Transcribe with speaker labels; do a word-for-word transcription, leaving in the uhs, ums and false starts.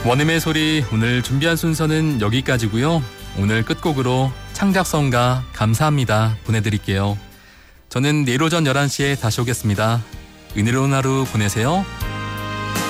Speaker 1: 원음의 소리 오늘 준비한 순서는 여기까지고요. 오늘 끝곡으로 창작성가 감사합니다 보내드릴게요. 저는 내일 오전 열한 시에 다시 오겠습니다. 은혜로운 하루 보내세요.